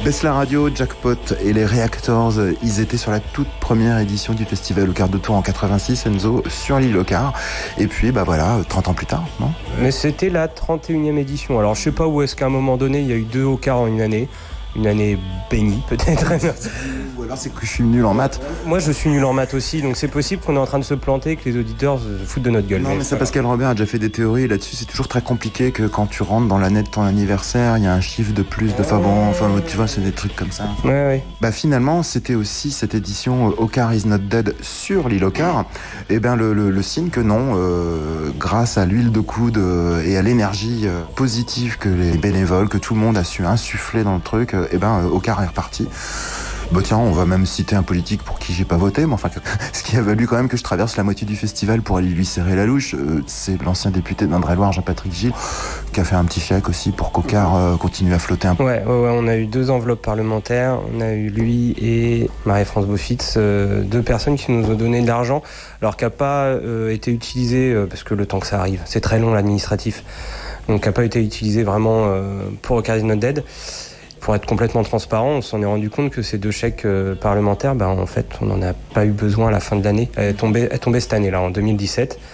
Baisse la radio, Jackpot et les Reactors, ils étaient sur la toute première édition du festival au quart de tour en 86, Enzo, sur l'île au quart. Et puis, 30 ans plus tard, non ? Mais c'était la 31e édition. Alors, je sais pas où est-ce qu'à un moment donné, il y a eu 2 au quart en une année. Une année bénie, peut-être. Ou alors c'est que je suis nul en maths. Moi, je suis nul en maths aussi, donc c'est possible qu'on est en train de se planter et que les auditeurs se foutent de notre gueule. Non, mais ça, Pascal Robert a déjà fait des théories là-dessus. C'est toujours très compliqué que quand tu rentres dans l'année de ton anniversaire, il y a un chiffre de plus de tu vois, c'est des trucs comme ça. Ouais. Finalement, c'était aussi cette édition Ocar is not dead sur l'île Ocar. Et le signe que non, grâce à l'huile de coude et à l'énergie positive que les bénévoles, que tout le monde a su insuffler dans le truc, Ocar est reparti. Tiens, on va même citer un politique pour qui j'ai pas voté, mais enfin, ce qui a valu quand même que je traverse la moitié du festival pour aller lui serrer la louche, c'est l'ancien député d'Indre-et-Loire, Jean-Patrick Gilles, qui a fait un petit chèque aussi pour qu'Ocar continue à flotter un peu. Ouais, on a eu 2 enveloppes parlementaires, on a eu lui et Marie-France Beaufils, 2 personnes qui nous ont donné de l'argent, alors qui n'a pas été utilisé, parce que le temps que ça arrive, c'est très long l'administratif, donc qui n'a pas été utilisé vraiment pour Ocar is not dead. Pour être complètement transparent, on s'en est rendu compte que ces 2 chèques parlementaires, en fait, on n'en a pas eu besoin à la fin de l'année. Elle est tombée cette année-là, en 2017.